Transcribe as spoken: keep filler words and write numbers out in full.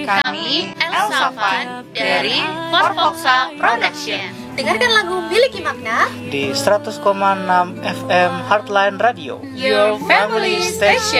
Kami Elsa Fan dari Forfoxa Production. Dengarkan lagu Miliki Makna di seratus koma enam F M Heartline Radio, Your Family Station.